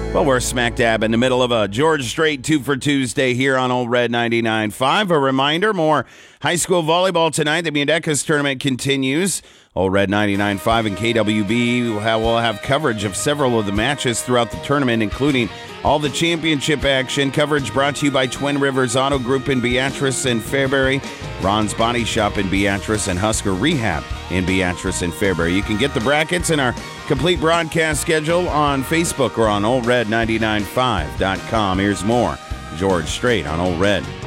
Well, we're smack dab in the middle of a George Strait 2 for Tuesday here on Old Red 99.5. A reminder, more high school volleyball tonight. The Mudecas tournament continues. Old Red 99.5 and KWB will have coverage of several of the matches throughout the tournament, including all the championship action. Coverage brought to you by Twin Rivers Auto Group in Beatrice and Fairbury, Ron's Body Shop in Beatrice, and Husker Rehab in Beatrice and Fairbury. You can get the brackets and our complete broadcast schedule on Facebook or on oldred995.com. Here's more George Strait on Old Red